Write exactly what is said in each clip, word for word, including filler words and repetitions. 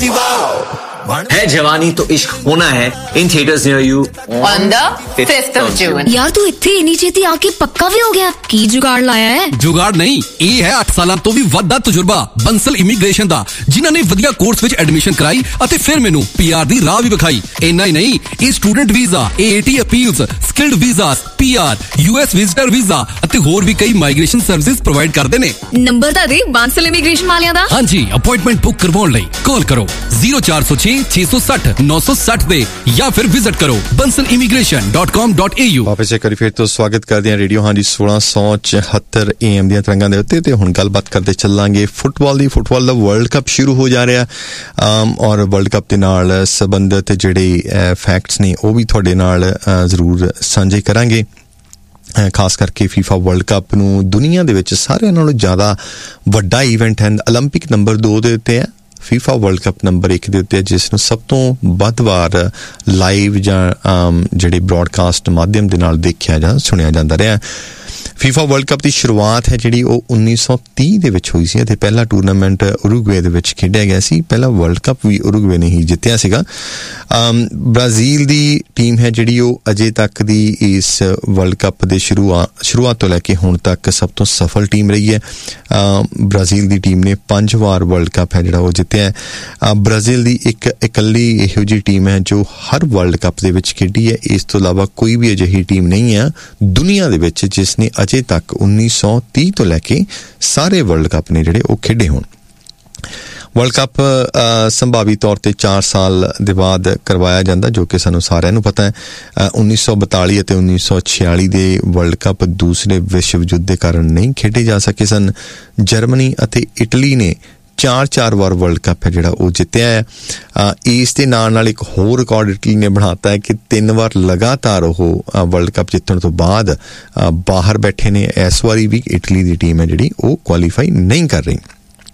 है जवानी तो इश्क होना है in theatres near you on the fifth of June. यार तू इत्थे इन्नी छेती आके पक्का भी हो गया? की जुगाड़ लाया है? जुगाड़ नहीं, ਇਹ ਹੈ ਅੱਠ ਸਾਲਾਂ ਤੋਂ ਵੀ ਵੱਧ ਦਾ ਤਜਰਬਾ ਬੰਸਲ ਇਮੀਗ੍ਰੇਸ਼ਨ ਦਾ, ਜਿਨ੍ਹਾਂ ਨੇ ਵਧੀਆ ਕੋਰਸ ਵਿੱਚ ਐਡਮਿਸ਼ਨ ਕਰਾਈ ਅਤੇ ਫਿਰ ਮੈਨੂੰ ਪੀਆਰ ਦੀ ਰਾਹ ਵੀ ਵਿਖਾਈ। ਇੰਨਾ ਹੀ ਨਹੀਂ, ਇਹ student visa, ਏਏਟੀ appeals, skilled visas, PR, US visitor visa ਅਤੇ ਹੋਰ ਵੀ ਕਈ ਮਾਈਗ੍ਰੇਸ਼ਨ ਸਰਵਿਸਿਜ਼ ਪ੍ਰੋਵਾਈਡ ਕਰਦੇ ਨੇ। ਨੰਬਰ ਤਾਂ ਦੇ ਬੰਸਲ ਇਮੀਗ੍ਰੇਸ਼ਨ ਵਾਲਿਆਂ ਦਾ। ਹਾਂਜੀ, ਅਪਾਇੰਟਮੈਂਟ ਬੁੱਕ ਕਰਵਾਉਣ ਲਈ ਕਾਲ ਕਰੋ zero four zero six ਛੇ ਸੌ ਸੱਠ ਨੌ ਸੌ ਸੱਠ ਦੇ ਜਾਂ ਫਿਰ ਵਿਜ਼ਿਟ ਕਰੋ Bansal immigration dot com dot A you. ਵਾਪਸ ਇੱਕ ਵਾਰੀ ਫਿਰ ਤੋਂ ਸਵਾਗਤ ਕਰਦੇ ਹਾਂ ਰੇਡੀਓ ਹਾਂਜੀ ਸੋਲਾਂ ਸੌ ਚੁਹੱਤਰ ਏ ਐਮ ਦੀਆਂ ਤਰੰਗਾਂ ਦੇ ਉੱਤੇ। ਤੇ ਹੁਣ ਗੱਲਬਾਤ ਕਰਦੇ ਚੱਲਾਂਗੇ ਫੁੱਟਬਾਲ ਦੀ। ਫੁੱਟਬਾਲ ਦਾ ਵਰਲਡ ਕੱਪ ਸ਼ੁਰੂ ਹੋ ਜਾ ਰਿਹਾ ਔਰ ਵਰਲਡ ਕੱਪ ਦੇ ਨਾਲ ਸੰਬੰਧਿਤ ਜਿਹੜੇ ਫੈਕਟਸ ਨੇ ਉਹ ਵੀ ਤੁਹਾਡੇ ਨਾਲ ਜ਼ਰੂਰ ਸਾਂਝੇ ਕਰਾਂਗੇ। ਖਾਸ ਕਰਕੇ ਫੀਫਾ ਵਰਲਡ ਕੱਪ ਨੂੰ ਦੁਨੀਆ ਦੇ ਵਿੱਚ ਸਾਰਿਆਂ ਨਾਲੋਂ ਜ਼ਿਆਦਾ ਵੱਡਾ ਈਵੈਂਟ ਹੈ। ਓਲੰਪਿਕ ਨੰਬਰ ਦੋ ਦੇ ਉੱਤੇ ਹੈ, ਫੀਫਾ ਵਰਲਡ ਕੱਪ ਨੰਬਰ ਇੱਕ ਦੇ ਉੱਤੇ, ਜਿਸ ਨੂੰ ਸਭ ਤੋਂ ਵੱਧ ਵਾਰ ਲਾਈਵ ਜਾਂ ਜਿਹੜੇ ਬ੍ਰੌਡਕਾਸਟ ਮਾਧਿਅਮ ਦੇ ਨਾਲ ਦੇਖਿਆ ਜਾਂ ਸੁਣਿਆ ਜਾਂਦਾ ਰਿਹਾ। ਫੀਫਾ ਵਰਲਡ ਕੱਪ ਦੀ ਸ਼ੁਰੂਆਤ ਹੈ ਜਿਹੜੀ ਉਹ ਉੱਨੀ ਸੌ ਤੀਹ ਦੇ ਵਿੱਚ ਹੋਈ ਸੀ ਅਤੇ ਪਹਿਲਾ ਟੂਰਨਾਮੈਂਟ ਉਰੂਗਵੇ ਦੇ ਵਿੱਚ ਖੇਡਿਆ ਗਿਆ ਸੀ। ਪਹਿਲਾ ਵਰਲਡ ਕੱਪ ਵੀ ਉਰੂਗਵੇ ਨੇ ਹੀ ਜਿੱਤਿਆ ਸੀਗਾ। ਬ੍ਰਾਜ਼ੀਲ ਦੀ ਟੀਮ ਹੈ ਜਿਹੜੀ ਉਹ ਅਜੇ ਤੱਕ ਦੀ ਇਸ ਵਰਲਡ ਕੱਪ ਦੇ ਸ਼ੁਰੂਆਤ ਸ਼ੁਰੂਆਤ ਤੋਂ ਲੈ ਕੇ ਹੁਣ ਤੱਕ ਸਭ ਤੋਂ ਸਫਲ ਟੀਮ ਰਹੀ ਹੈ। ਬ੍ਰਾਜ਼ੀਲ ਦੀ ਟੀਮ ਨੇ ਪੰਜ ਵਾਰ ਵਰਲਡ ਕੱਪ ਹੈ ਜਿਹੜਾ ਉਹ ਜਿੱਤਿਆ ਹੈ। ਬ੍ਰਾਜ਼ੀਲ ਦੀ ਇੱਕ ਇਕੱਲੀ ਇਹੋ ਜਿਹੀ ਟੀਮ ਹੈ ਜੋ ਹਰ ਵਰਲਡ ਕੱਪ ਦੇ ਵਿੱਚ ਖੇਡੀ ਹੈ। ਇਸ ਤੋਂ ਇਲਾਵਾ ਕੋਈ ਵੀ ਅਜਿਹੀ ਟੀਮ ਨਹੀਂ ਹੈ ਦੁਨੀਆ ਦੇ ਵਿੱਚ ਜਿਸ ਨੇ ਅਜੇ ਤੱਕ ਉੱਨੀ ਸੌ ਤੀਹ ਤੋਂ ਲੈ ਕੇ ਸਾਰੇ ਵਰਲਡ ਕੱਪ ਨੇ ਜਿਹੜੇ ਉਹ ਖੇਡੇ ਹੋਣ। ਵਰਲਡ ਕੱਪ ਸੰਭਾਵੀ ਤੌਰ ਤੇ ਚਾਰ ਸਾਲ ਦੇ ਬਾਅਦ ਕਰਵਾਇਆ ਜਾਂਦਾ, ਜੋ ਕਿ ਸਾਨੂੰ ਸਾਰਿਆਂ ਨੂੰ ਪਤਾ ਹੈ। ਉੱਨੀ ਸੌ ਬਤਾਲੀ ਅਤੇ ਉੱਨੀ ਸੌ ਛਿਆਲੀ ਦੇ ਵਰਲਡ ਕੱਪ ਦੂਸਰੇ ਵਿਸ਼ਵ ਯੁੱਧ ਦੇ ਕਾਰਨ ਨਹੀਂ ਖੇਡੇ ਜਾ ਸਕੇ ਸਨ। ਜਰਮਨੀ ਅਤੇ ਇਟਲੀ ਨੇ ਚਾਰ ਚਾਰ ਵਾਰ ਵਰਲਡ ਕੱਪ ਹੈ ਜਿਹੜਾ ਉਹ ਜਿੱਤਿਆ ਹੈ। ਇਸ ਦੇ ਨਾਲ ਨਾਲ ਇੱਕ ਹੋਰ ਰਿਕਾਰਡ ਇਟਲੀ ਨੇ ਬਣਾਤਾ ਹੈ ਕਿ ਤਿੰਨ ਵਾਰ ਲਗਾਤਾਰ ਉਹ ਵਰਲਡ ਕੱਪ ਜਿੱਤਣ ਤੋਂ ਬਾਅਦ ਬਾਹਰ ਬੈਠੇ ਨੇ। ਇਸ ਵਾਰੀ ਵੀ ਇਟਲੀ ਦੀ ਟੀਮ ਹੈ ਜਿਹੜੀ ਉਹ ਕੁਆਲੀਫਾਈ ਨਹੀਂ ਕਰ ਰਹੀ।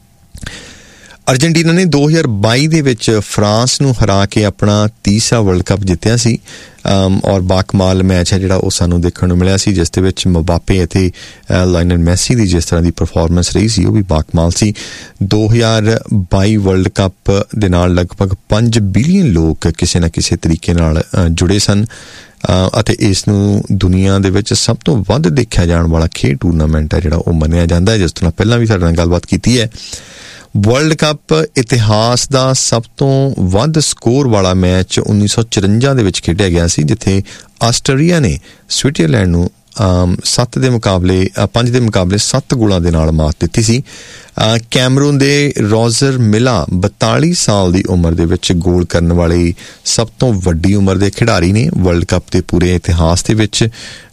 ਅਰਜਨਟੀਨਾ ਨੇ ਦੋ ਹਜ਼ਾਰ ਬਾਈ ਦੇ ਵਿੱਚ ਫਰਾਂਸ ਨੂੰ ਹਰਾ ਕੇ ਆਪਣਾ ਤੀਸਰਾ ਵਰਲਡ ਕੱਪ ਜਿੱਤਿਆ ਸੀ ਔਰ ਬਾਕਮਾਲ ਮੈਚ ਹੈ ਜਿਹੜਾ ਉਹ ਸਾਨੂੰ ਦੇਖਣ ਨੂੰ ਮਿਲਿਆ ਸੀ, ਜਿਸ ਦੇ ਵਿੱਚ ਮਬਾਪੇ ਅਤੇ ਲਾਇਨਲ ਮੈਸੀ ਦੀ ਜਿਸ ਤਰ੍ਹਾਂ ਦੀ ਪਰਫਾਰਮੈਂਸ ਰਹੀ ਸੀ ਉਹ ਵੀ ਬਾਕਮਾਲ ਸੀ। ਦੋ ਹਜ਼ਾਰ ਬਾਈ ਵਰਲਡ ਕੱਪ ਦੇ ਨਾਲ ਲਗਭਗ ਪੰਜ ਬਿਲੀਅਨ ਲੋਕ ਕਿਸੇ ਨਾ ਕਿਸੇ ਤਰੀਕੇ ਨਾਲ ਜੁੜੇ ਸਨ ਅਤੇ ਇਸ ਨੂੰ ਦੁਨੀਆ ਦੇ ਵਿੱਚ ਸਭ ਤੋਂ ਵੱਧ ਦੇਖਿਆ ਜਾਣ ਵਾਲਾ ਖੇਡ ਟੂਰਨਾਮੈਂਟ ਹੈ ਜਿਹੜਾ ਉਹ ਮੰਨਿਆ ਜਾਂਦਾ ਹੈ। ਜਿਸ ਤਰ੍ਹਾਂ ਪਹਿਲਾਂ ਵੀ ਸਾਡੇ ਨਾਲ ਗੱਲਬਾਤ ਕੀਤੀ ਹੈ, ਵਰਲਡ ਕੱਪ ਇਤਿਹਾਸ ਦਾ ਸਭ ਤੋਂ ਵੱਧ ਸਕੋਰ ਵਾਲਾ ਮੈਚ ਉੱਨੀ ਸੌ ਚੁਰੰਜਾ ਦੇ ਵਿੱਚ ਖੇਡਿਆ ਗਿਆ ਸੀ, ਜਿੱਥੇ ਆਸਟਰੀਆ ਨੇ ਸਵਿਟਜ਼ਰਲੈਂਡ ਨੂੰ ਸੱਤ ਦੇ ਮੁਕਾਬਲੇ ਪੰਜ ਦੇ ਮੁਕਾਬਲੇ ਸੱਤ ਗੋਲਾਂ ਦੇ ਨਾਲ ਮਾਤ ਦਿੱਤੀ ਸੀ। ਕੈਮਰੂਨ ਦੇ ਰੋਜਰ ਮਿਲਾ ਬਤਾਲੀ ਸਾਲ ਦੀ ਉਮਰ ਦੇ ਵਿੱਚ ਗੋਲ ਕਰਨ ਵਾਲੇ ਸਭ ਤੋਂ ਵੱਡੀ ਉਮਰ ਦੇ ਖਿਡਾਰੀ ਨੇ ਵਰਲਡ ਕੱਪ ਦੇ ਪੂਰੇ ਇਤਿਹਾਸ ਦੇ ਵਿੱਚ।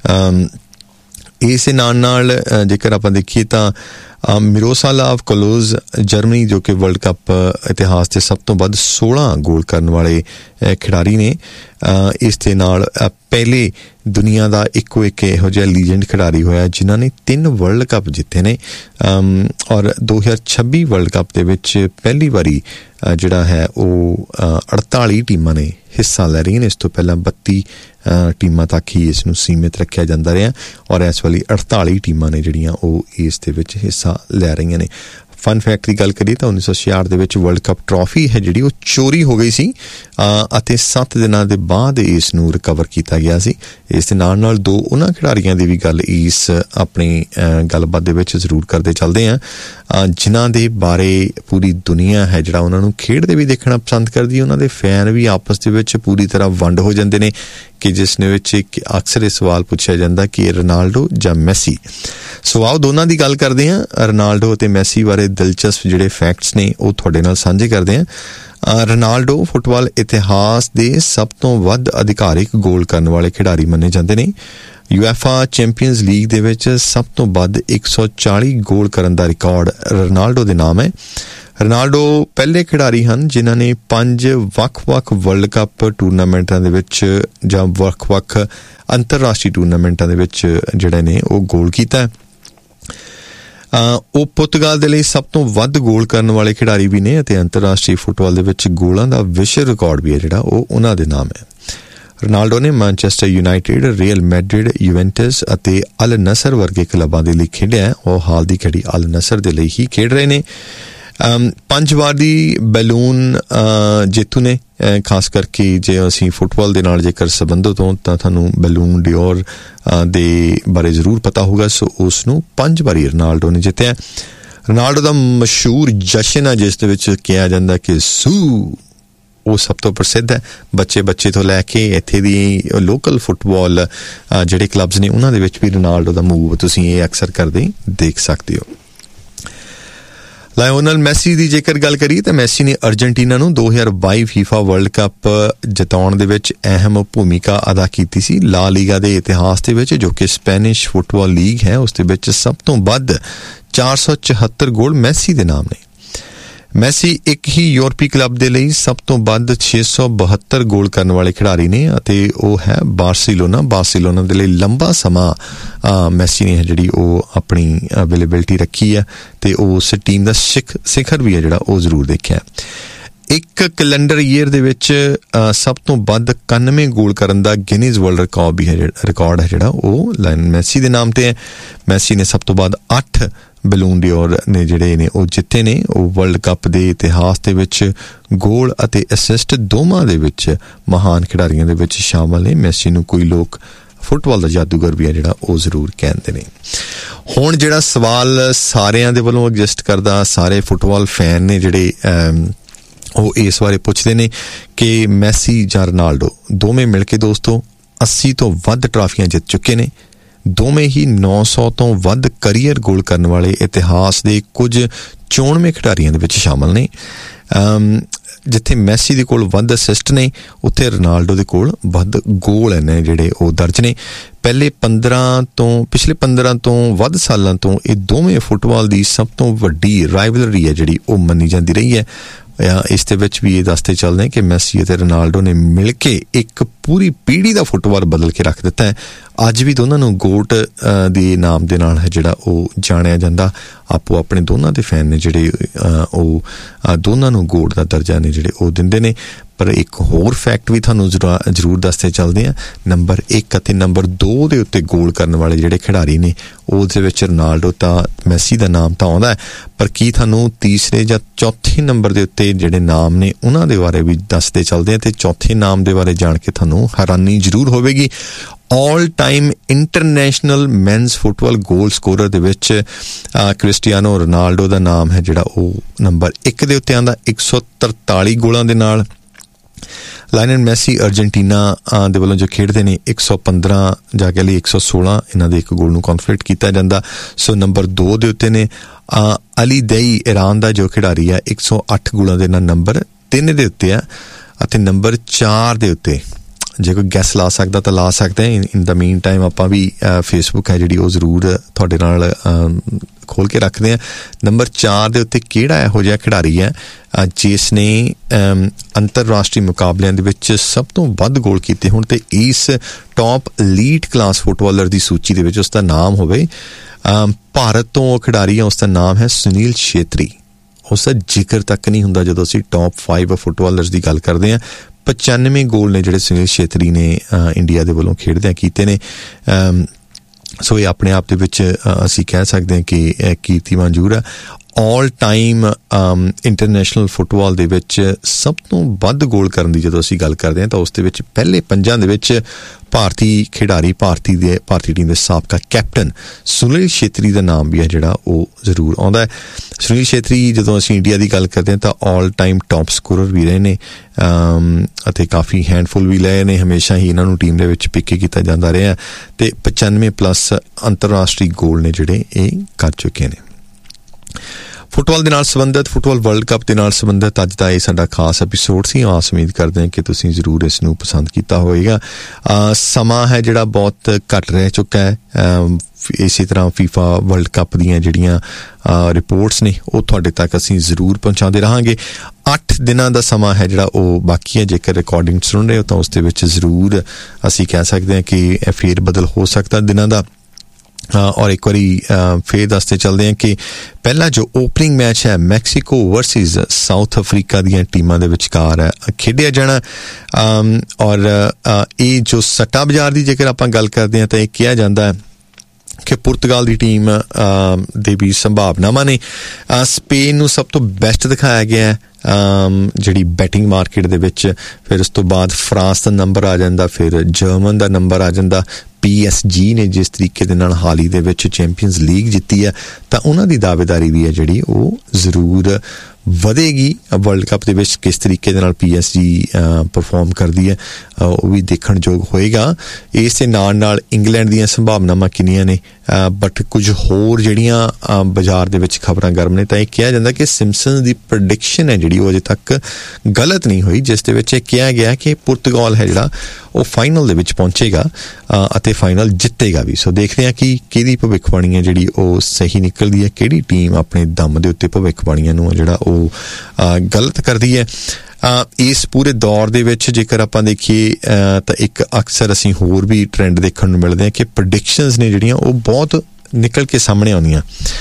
ਇਸ ਨਾਲ ਨਾਲ ਜੇਕਰ ਆਪਾਂ ਦੇਖੀਏ ਤਾਂ ਮਿਰੋਸਲਾਵ ਕਲੋਜ਼ ਜਰਮਨੀ, ਜੋ ਕਿ ਵਰਲਡ ਕੱਪ ਇਤਿਹਾਸ ਦੇ ਸਭ ਤੋਂ ਵੱਧ ਸੋਲਾਂ ਗੋਲ ਕਰਨ ਵਾਲੇ ਖਿਡਾਰੀ ਨੇ। ਇਸ ਦੇ ਨਾਲ ਪਹਿਲੇ ਦੁਨੀਆ ਦਾ ਇੱਕੋ ਇੱਕ ਇਹੋ ਜਿਹਾ ਲੀਜੈਂਡ ਖਿਡਾਰੀ ਹੋਇਆ ਜਿਨ੍ਹਾਂ ਨੇ ਤਿੰਨ ਵਰਲਡ ਕੱਪ ਜਿੱਤੇ ਨੇ ਔਰ ਦੋ ਹਜ਼ਾਰ ਛੱਬੀ ਵਰਲਡ ਕੱਪ ਦੇ ਵਿੱਚ ਪਹਿਲੀ ਵਾਰੀ ਜਿਹੜਾ ਹੈ ਉਹ ਅੜਤਾਲੀ ਟੀਮਾਂ ਨੇ ਹਿੱਸਾ ਲੈ ਰਹੀਆਂ ਨੇ। ਇਸ ਤੋਂ ਪਹਿਲਾਂ ਬੱਤੀ ਟੀਮਾਂ ਤੱਕ ਹੀ ਇਸ ਨੂੰ ਸੀਮਿਤ ਰੱਖਿਆ ਜਾਂਦਾ ਰਿਹਾ ਔਰ ਇਸ ਵਾਲੀ ਅੜਤਾਲੀ ਟੀਮਾਂ ਨੇ ਜਿਹੜੀਆਂ ਉਹ ਇਸ ਦੇ ਵਿੱਚ ਹਿੱਸਾ ਲੈ ਰਹੀਆਂ ਨੇ। ਫਨ ਫੈਕਟ ਦੀ ਗੱਲ ਕਰੀਏ ਤਾਂ ਉੱਨੀ ਸੌ ਛਿਆਹਠ ਦੇ ਵਿੱਚ ਵਰਲਡ ਕੱਪ ਟਰੋਫੀ ਹੈ ਜਿਹੜੀ ਉਹ ਚੋਰੀ ਹੋ ਗਈ ਸੀ ਅਤੇ ਸੱਤ ਦਿਨਾਂ ਦੇ ਬਾਅਦ ਇਸ ਨੂੰ ਰਿਕਵਰ ਕੀਤਾ ਗਿਆ ਸੀ। ਇਸ ਦੇ ਨਾਲ ਨਾਲ ਦੋ ਉਹਨਾਂ ਖਿਡਾਰੀਆਂ ਦੀ ਵੀ ਗੱਲ ਇਸ ਆਪਣੀ ਗੱਲਬਾਤ ਦੇ ਵਿੱਚ ਜ਼ਰੂਰ ਕਰਦੇ ਚੱਲਦੇ ਹਾਂ ਜਿਨ੍ਹਾਂ ਦੇ ਬਾਰੇ ਪੂਰੀ ਦੁਨੀਆ ਹੈ ਜਿਹੜਾ ਉਹਨਾਂ ਨੂੰ ਖੇਡਦੇ ਵੀ ਦੇਖਣਾ ਪਸੰਦ ਕਰਦੀ ਹੈ। ਉਹਨਾਂ ਦੇ ਫੈਨ ਵੀ ਆਪਸ ਦੇ ਵਿੱਚ ਪੂਰੀ ਤਰ੍ਹਾਂ ਵੰਡ ਹੋ ਜਾਂਦੇ ਨੇ ਕਿ ਜਿਸ ਦੇ ਵਿੱਚ ਇੱਕ ਅਕਸਰ ਇਹ ਸਵਾਲ ਪੁੱਛਿਆ ਜਾਂਦਾ ਕਿ ਰੋਨਾਲਡੋ ਜਾਂ ਮੈਸੀ। ਸੋ ਆਓ ਦੋਨਾਂ ਦੀ ਗੱਲ ਕਰਦੇ ਹਾਂ। ਰੋਨਾਲਡੋ ਅਤੇ ਮੈਸੀ ਬਾਰੇ ਦਿਲਚਸਪ ਜਿਹੜੇ ਫੈਕਟਸ ਨੇ ਉਹ ਤੁਹਾਡੇ ਨਾਲ ਸਾਂਝੇ ਕਰਦੇ ਹਾਂ। ਰੋਨਾਲਡੋ ਫੁੱਟਬਾਲ ਇਤਿਹਾਸ ਦੇ ਸਭ ਤੋਂ ਵੱਧ ਅਧਿਕਾਰਿਕ ਗੋਲ ਕਰਨ ਵਾਲੇ ਖਿਡਾਰੀ ਮੰਨੇ ਜਾਂਦੇ ਨੇ। ਯੂਐਫਾ ਚੈਂਪੀਅਨਜ਼ ਲੀਗ ਦੇ ਵਿੱਚ ਸਭ ਤੋਂ ਵੱਧ ਇੱਕ ਸੌ ਚਾਲੀ ਗੋਲ ਕਰਨ ਦਾ ਰਿਕਾਰਡ ਰੋਨਾਲਡੋ ਦੇ ਨਾਮ ਹੈ। ਰੋਨਾਲਡੋ ਪਹਿਲੇ ਖਿਡਾਰੀ ਹਨ ਜਿਨ੍ਹਾਂ ਨੇ ਪੰਜ ਵੱਖ-ਵੱਖ ਵਰਲਡ ਕੱਪ ਟੂਰਨਾਮੈਂਟਾਂ ਦੇ ਵਿੱਚ ਜਾਂ ਵੱਖ-ਵੱਖ ਅੰਤਰਰਾਸ਼ਟਰੀ ਟੂਰਨਾਮੈਂਟਾਂ ਦੇ ਵਿੱਚ ਜਿਹੜੇ ਨੇ ਉਹ ਗੋਲ ਕੀਤਾ। ਉਹ ਪੁਰਤਗਾਲ ਦੇ ਲਈ ਸਭ ਤੋਂ ਵੱਧ ਗੋਲ ਕਰਨ ਵਾਲੇ ਖਿਡਾਰੀ ਵੀ ਨੇ ਅਤੇ ਅੰਤਰਰਾਸ਼ਟਰੀ ਫੁੱਟਬਾਲ ਦੇ ਵਿੱਚ ਗੋਲਾਂ ਦਾ ਵਿਸ਼ਵ ਰਿਕਾਰਡ ਵੀ ਹੈ ਜਿਹੜਾ ਉਹ ਉਹਨਾਂ ਦੇ ਨਾਮ ਹੈ। ਰੋਨਾਲਡੋ ਨੇ ਮੈਨਚੈਸਟਰ ਯੂਨਾਈਟਿਡ, ਰੀਅਲ ਮੈਡਰਿਡ, ਯੂਵੈਂਟਸ ਅਤੇ ਅਲ ਨਸਰ ਵਰਗੇ ਕਲੱਬਾਂ ਦੇ ਲਈ ਖੇਡਿਆ। ਉਹ ਹਾਲ ਦੀ ਘੜੀ ਅਲ ਨਸਰ ਦੇ ਲਈ ਹੀ ਖੇਡ ਰਹੇ ਨੇ। ਪੰਜ ਵਾਰ ਦੀ ਬੈਲੂਨ ਜੇਤੂ ਨੇ। ਖਾਸ ਕਰਕੇ ਜੇ ਅਸੀਂ ਫੁੱਟਬਾਲ ਦੇ ਨਾਲ ਜੇਕਰ ਸੰਬੰਧਿਤ ਹੋਂ ਤਾਂ ਤੁਹਾਨੂੰ ਬੈਲੂਨ ਡਿਓਰ ਦੇ ਬਾਰੇ ਜ਼ਰੂਰ ਪਤਾ ਹੋਊਗਾ। ਸੋ ਉਸ ਨੂੰ ਪੰਜ ਵਾਰੀ ਰੋਨਾਲਡੋ ਨੇ ਜਿੱਤਿਆ। ਰੋਨਾਲਡੋ ਦਾ ਮਸ਼ਹੂਰ ਜਸ਼ਨ ਹੈ ਜਿਸ ਦੇ ਵਿੱਚ ਕਿਹਾ ਜਾਂਦਾ ਕਿ ਸੂ, ਉਹ ਸਭ ਤੋਂ ਪ੍ਰਸਿੱਧ ਹੈ। ਬੱਚੇ ਬੱਚੇ ਤੋਂ ਲੈ ਕੇ ਇੱਥੇ ਦੀ ਲੋਕਲ ਫੁੱਟਬਾਲ ਜਿਹੜੇ ਕਲੱਬਸ ਨੇ ਉਹਨਾਂ ਦੇ ਵਿੱਚ ਵੀ ਰੋਨਾਲਡੋ ਦਾ ਮੂਵ ਤੁਸੀਂ ਇਹ ਅਕਸਰ ਕਰਦੇ ਦੇਖ ਸਕਦੇ ਹੋ। ਲਾਇਓਨਲ ਮੈਸੀ ਦੀ ਜੇਕਰ ਗੱਲ ਕਰੀਏ ਤਾਂ ਮੈਸੀ ਨੇ ਅਰਜਨਟੀਨਾ ਨੂੰ ਦੋ ਹਜ਼ਾਰ ਬਾਈ ਫੀਫਾ ਵਰਲਡ ਕੱਪ ਜਿਤਾਉਣ ਦੇ ਵਿੱਚ ਅਹਿਮ ਭੂਮਿਕਾ ਅਦਾ ਕੀਤੀ ਸੀ। ਲਾ ਲੀਗਾ ਦੇ ਇਤਿਹਾਸ ਦੇ ਵਿੱਚ, ਜੋ ਕਿ ਸਪੈਨਿਸ਼ ਫੁੱਟਬਾਲ ਲੀਗ ਹੈ, ਉਸ ਦੇ ਵਿੱਚ ਸਭ ਤੋਂ ਵੱਧ ਚਾਰ ਸੌ ਚੁਹੱਤਰ ਗੋਲ ਮੈਸੀ ਦੇ ਨਾਮ ਨੇ। ਮੈਸੀ ਇੱਕ ਹੀ ਯੂਰਪੀ ਕਲੱਬ ਦੇ ਲਈ ਸਭ ਤੋਂ ਵੱਧ ਛੇ ਸੌ ਬਹੱਤਰ ਗੋਲ ਕਰਨ ਵਾਲੇ ਖਿਡਾਰੀ ਨੇ ਅਤੇ ਉਹ ਹੈ ਬਾਰਸੀਲੋਨਾ। ਬਾਰਸੀਲੋਨਾ ਦੇ ਲਈ ਲੰਬਾ ਸਮਾਂ ਮੈਸੀ ਨੇ ਜਿਹੜੀ ਉਹ ਆਪਣੀ ਅਵੇਲੇਬਿਲਿਟੀ ਰੱਖੀ ਹੈ ਤੇ ਉਸ ਟੀਮ ਦਾ ਸਿਖ ਸਿਖਰ ਵੀ ਹੈ ਜਿਹੜਾ ਉਹ ਜ਼ਰੂਰ ਦੇਖਿਆ। ਇੱਕ ਕੈਲੰਡਰ ਈਅਰ ਦੇ ਵਿੱਚ ਸਭ ਤੋਂ ਵੱਧ ਇਕਾਨਵੇਂ ਗੋਲ ਕਰਨ ਦਾ ਗਿਨੀਜ਼ ਵਰਲਡ ਰਿਕਾਰਡ ਵੀ ਹੈ ਰਿਕਾਰਡ ਹੈ ਜਿਹੜਾ ਉਹ ਲਾਇਨ ਮੈਸੀ ਦੇ ਨਾਮ ਤੇ ਹੈ। ਮੈਸੀ ਨੇ ਸਭ ਤੋਂ ਵੱਧ ਅੱਠ ਬੈਲੂਨ ਡਿਓਰ ਨੇ ਜਿਹੜੇ ਨੇ ਉਹ ਜਿੱਤੇ ਨੇ। ਉਹ ਵਰਲਡ ਕੱਪ ਦੇ ਇਤਿਹਾਸ ਦੇ ਵਿੱਚ ਗੋਲ ਅਤੇ ਅਸਿਸਟ ਦੋਵਾਂ ਦੇ ਵਿੱਚ ਮਹਾਨ ਖਿਡਾਰੀਆਂ ਦੇ ਵਿੱਚ ਸ਼ਾਮਲ ਨੇ। ਮੈਸੀ ਨੂੰ ਕੋਈ ਲੋਕ ਫੁੱਟਬਾਲ ਦਾ ਜਾਦੂਗਰ ਵੀ ਹੈ ਜਿਹੜਾ ਉਹ ਜ਼ਰੂਰ ਕਹਿੰਦੇ ਨੇ। ਹੁਣ ਜਿਹੜਾ ਸਵਾਲ ਸਾਰਿਆਂ ਦੇ ਵੱਲੋਂ ਐਗਜ਼ਿਸਟ ਕਰਦਾ, ਸਾਰੇ ਫੁੱਟਬਾਲ ਫੈਨ ਨੇ ਜਿਹੜੇ ਉਹ ਇਸ ਬਾਰੇ ਪੁੱਛਦੇ ਨੇ ਕਿ ਮੈਸੀ ਜਾਂ ਰੋਨਾਲਡੋ ਦੋਵੇਂ ਮਿਲ ਕੇ ਦੋਸਤੋ ਅੱਸੀ ਤੋਂ ਵੱਧ ਟਰਾਫੀਆਂ ਜਿੱਤ ਚੁੱਕੇ ਨੇ। ਦੋਵੇਂ ਹੀ ਨੌ ਸੌ ਤੋਂ ਵੱਧ ਕਰੀਅਰ ਗੋਲ ਕਰਨ ਵਾਲੇ ਇਤਿਹਾਸ ਦੇ ਕੁਝ ਚੋਣਵੇਂ ਖਿਡਾਰੀਆਂ ਦੇ ਵਿੱਚ ਸ਼ਾਮਲ ਨੇ। ਜਿੱਥੇ ਮੈਸੀ ਦੇ ਕੋਲ ਵੱਧ ਅਸਿਸਟ ਨੇ, ਉੱਥੇ ਰੋਨਾਲਡੋ ਦੇ ਕੋਲ ਵੱਧ ਗੋਲ ਨੇ ਜਿਹੜੇ ਉਹ ਦਰਜ ਨੇ। ਪਹਿਲੇ ਪੰਦਰਾਂ ਤੋਂ ਪਿਛਲੇ ਪੰਦਰਾਂ ਤੋਂ ਵੱਧ ਸਾਲਾਂ ਤੋਂ ਇਹ ਦੋਵੇਂ ਫੁੱਟਬਾਲ ਦੀ ਸਭ ਤੋਂ ਵੱਡੀ ਰਾਈਵਲਰੀ ਹੈ ਜਿਹੜੀ ਉਹ ਮੰਨੀ ਜਾਂਦੀ ਰਹੀ ਹੈ। ਇਸ ਦੇ ਵਿੱਚ ਵੀ ਇਹ ਦੱਸਦੇ ਚੱਲਦੇ ਕਿ ਮੈਸੀ ਅਤੇ ਰੋਨਾਲਡੋ ਨੇ ਮਿਲ ਕੇ ਇੱਕ ਪੂਰੀ ਪੀੜ੍ਹੀ ਦਾ ਫੁੱਟਬਾਲ ਬਦਲ ਕੇ ਰੱਖ ਦਿੱਤਾ ਹੈ। ਅੱਜ ਵੀ ਦੋਨਾਂ ਨੂੰ ਗੋਟ ਦੇ ਨਾਮ ਦੇ ਨਾਲ ਹੈ ਜਿਹੜਾ ਉਹ ਜਾਣਿਆ ਜਾਂਦਾ। ਆਪੋ ਆਪਣੇ ਦੋਨਾਂ ਦੇ ਫੈਨ ਨੇ ਜਿਹੜੇ ਉਹ ਦੋਨਾਂ ਨੂੰ ਗੋਟ ਦਾ ਦਰਜਾ ਨੇ ਜਿਹੜੇ ਉਹ ਦਿੰਦੇ ਨੇ। ਪਰ ਇੱਕ ਹੋਰ ਫੈਕਟ ਵੀ ਤੁਹਾਨੂੰ ਜ਼ਰੂਰ ਦੱਸਦੇ ਚੱਲਦੇ ਆ। ਨੰਬਰ ਇੱਕ ਅਤੇ ਨੰਬਰ ਦੋ ਦੇ ਉੱਤੇ ਗੋਲ ਕਰਨ ਵਾਲੇ ਜਿਹੜੇ ਖਿਡਾਰੀ ਨੇ ਉਹਦੇ ਵਿੱਚ ਰੋਨਾਲਡੋ ਤਾਂ ਮੈਸੀ ਦਾ ਨਾਮ ਤਾਂ ਆਉਂਦਾ ਹੈ, ਪਰ ਕੀ ਤੁਹਾਨੂੰ ਤੀਸਰੇ ਜਾਂ ਚੌਥੇ ਨੰਬਰ ਦੇ ਉੱਤੇ ਜਿਹੜੇ ਨਾਮ ਨੇ ਉਹਨਾਂ ਦੇ ਬਾਰੇ ਵੀ ਦੱਸਦੇ ਚੱਲਦੇ ਆ। ਤੇ ਚੌਥੇ ਨਾਮ ਦੇ ਬਾਰੇ ਜਾਣ ਕੇ ਤੁਹਾਨੂੰ ਹੈਰਾਨੀ ਜ਼ਰੂਰ ਹੋਵੇਗੀ। All time international men's football ਗੋਲ ਸਕੋਰਰ ਦੇ ਵਿੱਚ ਕ੍ਰਿਸਟੀਆਨੋ ਰੋਨਾਲਡੋ ਦਾ ਨਾਮ ਹੈ ਜਿਹੜਾ ਉਹ ਨੰਬਰ ਇੱਕ ਦੇ ਉੱਤੇ ਆਉਂਦਾ ਇੱਕ ਸੌ ਤਰਤਾਲੀ ਗੋਲਾਂ ਦੇ ਨਾਲ। ਲਾਇਨਲ ਮੈਸੀ ਅਰਜਨਟੀਨਾ ਦੇ ਵੱਲੋਂ ਜੋ ਖੇਡਦੇ ਨੇ ਇੱਕ ਸੌ ਪੰਦਰਾਂ ਜਾ ਕੇ ਲਈ ਇੱਕ ਸੌ ਸੋਲਾਂ ਇਹਨਾਂ ਦੇ ਇੱਕ ਗੋਲ ਨੂੰ ਕਨਫਿਡੈਂਟ ਕੀਤਾ ਜਾਂਦਾ। ਸੋ ਨੰਬਰ ਦੋ ਦੇ ਉੱਤੇ ਨੇ ਅਲੀ ਦਈ ਈਰਾਨ ਦਾ ਜੋ ਖਿਡਾਰੀ ਆ ਇੱਕ ਸੌ ਅੱਠ ਗੋਲਾਂ ਦੇ ਨਾਲ ਨੰਬਰ ਤਿੰਨ ਦੇ ਉੱਤੇ ਆ। ਅਤੇ ਨੰਬਰ ਚਾਰ ਦੇ ਉੱਤੇ ਜੇ ਕੋਈ ਗੈਸ ਲਾ ਸਕਦਾ ਤਾਂ ਲਾ ਸਕਦਾ। ਇਨ ਦਾ ਮੀਨ ਟਾਈਮ ਆਪਾਂ ਵੀ ਫੇਸਬੁੱਕ ਹੈ ਜਿਹੜੀ ਉਹ ਜ਼ਰੂਰ ਤੁਹਾਡੇ ਨਾਲ ਖੋਲ ਕੇ ਰੱਖਦੇ ਹਾਂ। ਨੰਬਰ ਚਾਰ ਦੇ ਉੱਤੇ ਕਿਹੜਾ ਇਹੋ ਜਿਹਾ ਖਿਡਾਰੀ ਹੈ ਜਿਸ ਨੇ ਅੰਤਰਰਾਸ਼ਟਰੀ ਮੁਕਾਬਲਿਆਂ ਦੇ ਵਿੱਚ ਸਭ ਤੋਂ ਵੱਧ ਗੋਲ ਕੀਤੇ ਹੋਣ ਤੇ ਇਸ ਟੌਪ ਲੀਡ ਕਲਾਸ ਫੁੱਟਬਾਲਰ ਦੀ ਸੂਚੀ ਦੇ ਵਿੱਚ ਉਸ ਦਾ ਨਾਮ ਹੋਵੇ। ਭਾਰਤ ਤੋਂ ਖਿਡਾਰੀ ਹੈ, ਉਸ ਦਾ ਨਾਮ ਹੈ ਸੁਨੀਲ ਛੇਤਰੀ। ਉਸ ਦਾ ਜ਼ਿਕਰ ਤੱਕ ਨਹੀਂ ਹੁੰਦਾ ਜਦੋਂ ਅਸੀਂ ਟੌਪ ਫਾਈਵ ਫੁੱਟਬਾਲਰਸ ਦੀ ਗੱਲ ਕਰਦੇ ਹਾਂ। ਪਚਾਨਵੇਂ ਗੋਲ ਨੇ ਜਿਹੜੇ ਸੁਨੀਲ ਛੇਤਰੀ ਨੇ ਇੰਡੀਆ ਦੇ ਵੱਲੋਂ ਖੇਡਦਿਆਂ ਕੀਤੇ ਨੇ। ਸੋ ਇਹ ਆਪਣੇ ਆਪ ਦੇ ਵਿੱਚ ਅਸੀਂ ਕਹਿ ਸਕਦੇ ਹਾਂ ਕਿ ਇਹ ਕੀਰਤੀ ਮਨਜ਼ੂਰ ਹੈ। ਆਲ ਟਾਈਮ ਇੰਟਰਨੈਸ਼ਨਲ ਫੁੱਟਬਾਲ ਦੇ ਵਿੱਚ ਸਭ ਤੋਂ ਵੱਧ ਗੋਲ ਕਰਨ ਦੀ ਜਦੋਂ ਅਸੀਂ ਗੱਲ ਕਰਦੇ ਹਾਂ ਤਾਂ ਉਸ ਦੇ ਵਿੱਚ ਪਹਿਲੇ ਪੰਜਾਂ ਦੇ ਵਿੱਚ ਭਾਰਤੀ ਖਿਡਾਰੀ ਭਾਰਤੀ ਦੇ ਭਾਰਤੀ ਟੀਮ ਦੇ ਸਾਬਕਾ ਕੈਪਟਨ ਸੁਨੀਲ ਛੇਤਰੀ ਦਾ ਨਾਮ ਵੀ ਹੈ ਜਿਹੜਾ ਉਹ ਜ਼ਰੂਰ ਆਉਂਦਾ ਹੈ। ਸੁਨੀਲ ਛੇਤਰੀ ਜਦੋਂ ਅਸੀਂ ਇੰਡੀਆ ਦੀ ਗੱਲ ਕਰਦੇ ਹਾਂ ਤਾਂ ਆਲ ਟਾਈਮ ਟੌਪ ਸਕੋਰਰ ਵੀ ਰਹੇ ਨੇ ਅਤੇ ਕਾਫੀ ਹੈਂਡਫੁੱਲ ਵੀ ਲਏ ਨੇ। ਹਮੇਸ਼ਾ ਹੀ ਇਹਨਾਂ ਨੂੰ ਟੀਮ ਦੇ ਵਿੱਚ ਪਿੱਕ ਕੀਤਾ ਜਾਂਦਾ ਰਿਹਾ ਤੇ ਪਚਾਨਵੇਂ ਪਲੱਸ ਅੰਤਰਰਾਸ਼ਟਰੀ ਗੋਲ ਨੇ ਜਿਹੜੇ ਇਹ ਕਰ ਚੁੱਕੇ ਨੇ। ਫੁੱਟਬਾਲ ਦੇ ਨਾਲ ਸੰਬੰਧਿਤ ਫੁੱਟਬਾਲ ਵਰਲਡ ਕੱਪ ਦੇ ਨਾਲ ਸੰਬੰਧਿਤ ਅੱਜ ਦਾ ਇਹ ਸਾਡਾ ਖਾਸ ਐਪੀਸੋਡ ਸੀ। ਆਸ ਉਮੀਦ ਕਰਦੇ ਹਾਂ ਕਿ ਤੁਸੀਂ ਜ਼ਰੂਰ ਇਸ ਨੂੰ ਪਸੰਦ ਕੀਤਾ ਹੋਵੇਗਾ। ਸਮਾਂ ਹੈ ਜਿਹੜਾ ਬਹੁਤ ਘੱਟ ਰਹਿ ਚੁੱਕਾ ਹੈ। ਇਸੇ ਤਰ੍ਹਾਂ ਫੀਫਾ ਵਰਲਡ ਕੱਪ ਦੀਆਂ ਜਿਹੜੀਆਂ ਰਿਪੋਰਟਸ ਨੇ ਉਹ ਤੁਹਾਡੇ ਤੱਕ ਅਸੀਂ ਜ਼ਰੂਰ ਪਹੁੰਚਾਉਂਦੇ ਰਹਾਂਗੇ। ਅੱਠ ਦਿਨਾਂ ਦਾ ਸਮਾਂ ਹੈ ਜਿਹੜਾ ਉਹ ਬਾਕੀ ਹੈ। ਜੇਕਰ ਰਿਕਾਰਡਿੰਗ ਸੁਣ ਰਹੇ ਹੋ ਤਾਂ ਉਸ ਦੇ ਵਿੱਚ ਜ਼ਰੂਰ ਅਸੀਂ ਕਹਿ ਸਕਦੇ ਹਾਂ ਕਿ ਇਹ ਫੇਰ ਬਦਲ ਹੋ ਸਕਦਾ ਦਿਨਾਂ ਦਾ। ਔਰ ਇੱਕ ਵਾਰੀ ਫੇਰ ਦੱਸਦੇ ਚੱਲਦੇ ਹਾਂ ਕਿ ਪਹਿਲਾ ਜੋ ਓਪਨਿੰਗ ਮੈਚ ਹੈ ਮੈਕਸੀਕੋ ਵਰਸਿਸ ਸਾਊਥ ਅਫਰੀਕਾ ਦੀਆਂ ਟੀਮਾਂ ਦੇ ਵਿਚਕਾਰ ਖੇਡਿਆ ਜਾਣਾ। ਔਰ ਇਹ ਜੋ ਸੱਟਾ ਬਾਜ਼ਾਰ ਦੀ ਜੇਕਰ ਆਪਾਂ ਗੱਲ ਕਰਦੇ ਹਾਂ ਤਾਂ ਇਹ ਕਿਹਾ ਜਾਂਦਾ ਹੈ ਕਿ ਪੁਰਤਗਾਲ ਦੀ ਟੀਮ ਦੇ ਵੀ ਸੰਭਾਵਨਾਵਾਂ ਨੇ। ਸਪੇਨ ਨੂੰ ਸਭ ਤੋਂ ਬੈਸਟ ਦਿਖਾਇਆ ਗਿਆ ਹੈ ਜਿਹੜੀ ਬੈਟਿੰਗ ਮਾਰਕੀਟ ਦੇ ਵਿੱਚ, ਫਿਰ ਉਸ ਤੋਂ ਬਾਅਦ ਫਰਾਂਸ ਦਾ ਨੰਬਰ ਆ ਜਾਂਦਾ, ਫਿਰ ਜਰਮਨ ਦਾ ਨੰਬਰ ਆ ਜਾਂਦਾ। ਪੀ ਐਸ ਜੀ ਨੇ ਜਿਸ ਤਰੀਕੇ ਦੇ ਨਾਲ ਹਾਲ ਹੀ ਦੇ ਵਿੱਚ ਚੈਂਪੀਅਨਸ ਲੀਗ ਜਿੱਤੀ ਹੈ, ਤਾਂ ਉਹਨਾਂ ਦੀ ਦਾਅਵੇਦਾਰੀ ਵੀ ਹੈ ਜਿਹੜੀ ਉਹ ਜ਼ਰੂਰ ਵਧੇਗੀ। ਵਰਲਡ ਕੱਪ ਦੇ ਵਿੱਚ ਕਿਸ ਤਰੀਕੇ ਦੇ ਨਾਲ ਪੀ ਐਸ ਜੀ ਪਰਫਾਰਮ ਕਰਦੀ ਹੈ ਉਹ ਵੀ ਦੇਖਣ ਯੋਗ ਹੋਏਗਾ। ਇਸ ਦੇ ਨਾਲ ਨਾਲ ਇੰਗਲੈਂਡ ਦੀਆਂ ਸੰਭਾਵਨਾਵਾਂ ਕਿੰਨੀਆਂ ਨੇ, ਬਟ ਕੁਝ ਹੋਰ ਜਿਹੜੀਆਂ ਬਾਜ਼ਾਰ ਦੇ ਵਿੱਚ ਖਬਰਾਂ ਗਰਮ ਨੇ, ਤਾਂ ਇਹ ਕਿਹਾ ਜਾਂਦਾ ਕਿ ਸਿੰਪਸਨਸ ਦੀ ਪ੍ਰੈਡਿਕਸ਼ਨ ਹੈ ਜਿਹੜੀ ਉਹ ਅਜੇ ਤੱਕ ਗਲਤ ਨਹੀਂ ਹੋਈ, ਜਿਸ ਦੇ ਵਿੱਚ ਇਹ ਕਿਹਾ ਗਿਆ ਕਿ ਪੁਰਤਗਾਲ ਹੈ ਜਿਹੜਾ ਉਹ ਫਾਈਨਲ ਦੇ ਵਿੱਚ ਪਹੁੰਚੇਗਾ ਅਤੇ ਫਾਈਨਲ ਜਿੱਤੇਗਾ ਵੀ। ਸੋ ਦੇਖਦੇ ਹਾਂ ਕਿ ਕਿਹਦੀ ਭਵਿੱਖਬਾਣੀ ਹੈ ਜਿਹੜੀ ਉਹ ਸਹੀ ਨਿਕਲਦੀ ਹੈ, ਕਿਹੜੀ ਟੀਮ ਆਪਣੇ ਦਮ ਦੇ ਉੱਤੇ ਭਵਿੱਖਬਾਣੀਆਂ ਨੂੰ ਜਿਹੜਾ ਉਹ ਗਲਤ ਕਰਦੀ ਹੈ। ਇਸ ਪੂਰੇ ਦੌਰ ਦੇ ਵਿੱਚ ਜੇਕਰ ਆਪਾਂ ਦੇਖੀਏ ਤਾਂ ਇੱਕ ਅਕਸਰ ਅਸੀਂ ਹੋਰ ਵੀ ਟ੍ਰੈਂਡ ਦੇਖਣ ਨੂੰ ਮਿਲਦੇ ਹਾਂ ਕਿ ਪ੍ਰੈਡਿਕਸ਼ਨਸ ਨੇ ਜਿਹੜੀਆਂ ਉਹ ਬਹੁਤ ਨਿਕਲ ਕੇ ਸਾਹਮਣੇ ਆਉਂਦੀਆਂ।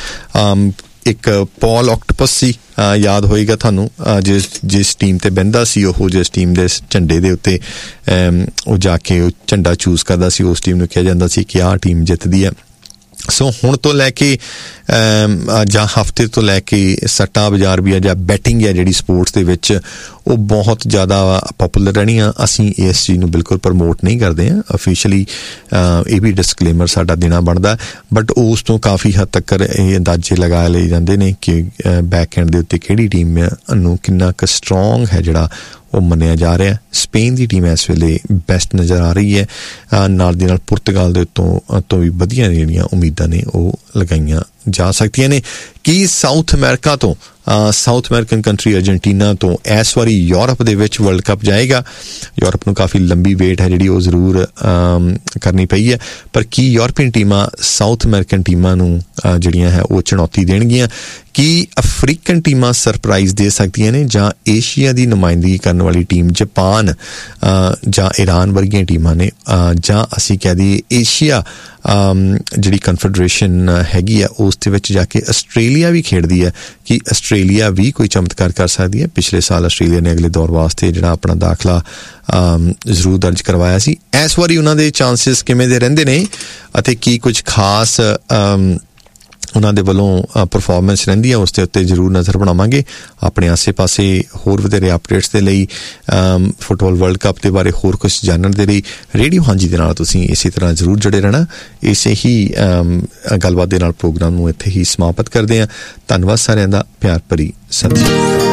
ਇੱਕ ਪੌਲ ਔਕਟੋਪਸ ਸੀ, ਯਾਦ ਹੋਏਗਾ ਤੁਹਾਨੂੰ, ਜਿਸ ਜਿਸ ਟੀਮ ਤੇ ਬਹਿੰਦਾ ਸੀ ਉਹ, ਜਿਸ ਟੀਮ ਦੇ ਝੰਡੇ ਦੇ ਉੱਤੇ ਉਹ ਜਾ ਕੇ ਉਹ ਝੰਡਾ ਚੂਜ਼ ਕਰਦਾ ਸੀ, ਉਸ ਟੀਮ ਨੂੰ ਕਿਹਾ ਜਾਂਦਾ ਸੀ ਕਿ ਆਹ ਟੀਮ ਜਿੱਤਦੀ ਹੈ। ਸੋ ਹੁਣ ਤੋਂ ਲੈ ਕੇ ਜਾਂ ਹਫ਼ਤੇ ਤੋਂ ਲੈ ਕੇ ਸੱਟਾ ਬਾਜ਼ਾਰ ਵੀ ਆ ਜਾਂ ਬੈਟਿੰਗ ਹੈ ਜਿਹੜੀ ਸਪੋਰਟਸ ਦੇ ਵਿੱਚ ਉਹ ਬਹੁਤ ਜ਼ਿਆਦਾ ਪੋਪੂਲਰ ਰਹਿਣੀ ਆ। ਅਸੀਂ ਇਸ ਚੀਜ਼ ਨੂੰ ਬਿਲਕੁਲ ਪ੍ਰਮੋਟ ਨਹੀਂ ਕਰਦੇ ਹਾਂ, ਅਫੀਸ਼ੀਅਲੀ ਇਹ ਵੀ ਡਿਸਕਲੇਮਰ ਸਾਡਾ ਦੇਣਾ ਬਣਦਾ, ਬਟ ਉਸ ਤੋਂ ਕਾਫੀ ਹੱਦ ਤੱਕ ਇਹ ਅੰਦਾਜ਼ੇ ਲਗਾ ਲਏ ਜਾਂਦੇ ਨੇ ਕਿ ਬੈਕ ਐਂਡ ਦੇ ਉੱਤੇ ਕਿਹੜੀ ਟੀਮ ਨੂੰ ਕਿੰਨਾ ਕੁ ਸਟਰੋਂਗ ਹੈ ਜਿਹੜਾ ਉਹ ਮੰਨਿਆ ਜਾ ਰਿਹਾ। ਸਪੇਨ ਦੀ ਟੀਮ ਇਸ ਵੇਲੇ ਬੈਸਟ ਨਜ਼ਰ ਆ ਰਹੀ ਹੈ, ਨਾਲ ਦੀ ਨਾਲ ਪੁਰਤਗਾਲ ਦੇ ਉੱਤੋਂ ਤੋਂ ਵੀ ਵਧੀਆ ਜਿਹੜੀਆਂ ਉਮੀਦਾਂ ਨੇ ਉਹ ਲਗਾਈਆਂ ਜਾ ਸਕਦੀਆਂ ਨੇ। ਕਿ ਸਾਊਥ ਅਮਰੀਕਾ ਤੋਂ ਸਾਊਥ ਅਮਰੀਕਨ ਕੰਟਰੀ ਅਰਜਨਟੀਨਾ ਤੋਂ ਇਸ ਵਾਰੀ ਯੂਰਪ ਦੇ ਵਿੱਚ ਵਰਲਡ ਕੱਪ ਜਾਏਗਾ। ਯੂਰਪ ਨੂੰ ਕਾਫੀ ਲੰਬੀ ਵੇਟ ਹੈ ਜਿਹੜੀ ਉਹ ਜ਼ਰੂਰ ਕਰਨੀ ਪਈ ਹੈ, ਪਰ ਕੀ ਯੂਰਪੀਅਨ ਟੀਮਾਂ ਸਾਊਥ ਅਮਰੀਕਨ ਟੀਮਾਂ ਨੂੰ ਜਿਹੜੀਆਂ ਹੈ ਉਹ ਚੁਣੌਤੀ ਦੇਣਗੀਆਂ? ਕੀ ਅਫਰੀਕਨ ਟੀਮਾਂ ਸਰਪ੍ਰਾਈਜ਼ ਦੇ ਸਕਦੀਆਂ ਨੇ, ਜਾਂ ਏਸ਼ੀਆ ਦੀ ਨੁਮਾਇੰਦਗੀ ਕਰਨ ਵਾਲੀ ਟੀਮ ਜਾਪਾਨ ਜਾਂ ਈਰਾਨ ਵਰਗੀਆਂ ਟੀਮਾਂ ਨੇ, ਜਾਂ ਅਸੀਂ ਕਹਿ ਦਈਏ ਏਸ਼ੀਆ ਜਿਹੜੀ ਕਨਫੈਡਰੇਸ਼ਨ ਹੈਗੀ ਆ ਉਸ ਦੇ ਵਿੱਚ ਜਾ ਕੇ ਆਸਟ੍ਰੇਲੀਆ ਵੀ ਖੇਡਦੀ ਹੈ, ਕਿ ਆਸਟ੍ਰੇਲੀਆ ਵੀ ਕੋਈ ਚਮਤਕਾਰ ਕਰ ਸਕਦੀ ਹੈ? ਪਿਛਲੇ ਸਾਲ ਆਸਟ੍ਰੇਲੀਆ ਨੇ ਅਗਲੇ ਦੌਰ ਵਾਸਤੇ ਜਿਹੜਾ ਆਪਣਾ ਦਾਖਲਾ ਜ਼ਰੂਰ ਦਰਜ ਕਰਵਾਇਆ ਸੀ। ਇਸ ਵਾਰੀ ਉਹਨਾਂ ਦੇ ਚਾਂਸਿਸ ਕਿਵੇਂ ਦੇ ਰਹਿੰਦੇ ਨੇ ਅਤੇ ਕੀ ਕੁਝ ਖਾਸ ਉਹਨਾਂ ਦੇ ਵੱਲੋਂ ਪਰਫਾਰਮੈਂਸ ਰਹਿੰਦੀ ਹੈ, ਉਸ ਦੇ ਉੱਤੇ ਜ਼ਰੂਰ ਨਜ਼ਰ ਬਣਾਵਾਂਗੇ। ਆਪਣੇ ਆਸੇ ਪਾਸੇ ਹੋਰ ਵਧੇਰੇ ਅਪਡੇਟਸ ਦੇ ਲਈ, ਫੁੱਟਬਾਲ ਵਰਲਡ ਕੱਪ ਦੇ ਬਾਰੇ ਹੋਰ ਕੁਝ ਜਾਣਨ ਦੇ ਲਈ ਰੇਡੀਓ ਹਾਂਜੀ ਦੇ ਨਾਲ ਤੁਸੀਂ ਇਸੇ ਤਰ੍ਹਾਂ ਜ਼ਰੂਰ ਜੁੜੇ ਰਹਿਣਾ। ਇਸੇ ਹੀ ਗੱਲਬਾਤ ਦੇ ਨਾਲ ਪ੍ਰੋਗਰਾਮ ਨੂੰ ਇੱਥੇ ਹੀ ਸਮਾਪਤ ਕਰਦੇ ਹਾਂ। ਧੰਨਵਾਦ ਸਾਰਿਆਂ ਦਾ, ਪਿਆਰ ਭਰੀ ਸਤਿ ਸ਼੍ਰੀ ਅਕਾਲ।